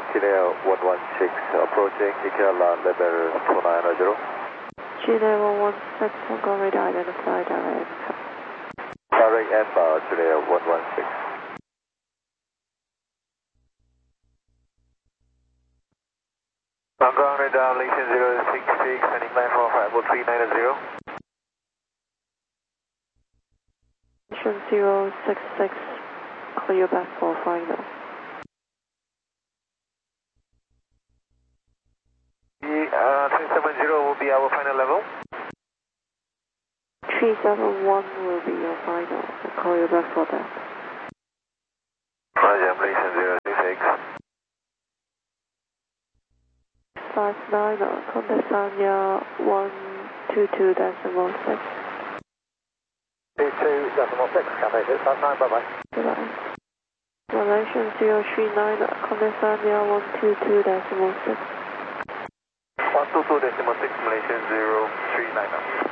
Chile 116 approaching EKLR level 2900. Chile 116, Hong radar identified direct. Direct inbound Chile 116. Hong Kong radar Malaysian 066 sending line for 50390. Malaysian 066, call you back for final. 370 will be our final level. 371 will be your final. I'll call you back for that. Roger, Malaysian 066. 59, Condesanya 122.6. 22.6, Cathay 659, bye bye. Goodbye. Malaysian 039, Condesanya 122.6. 122.6, Malaysian 039.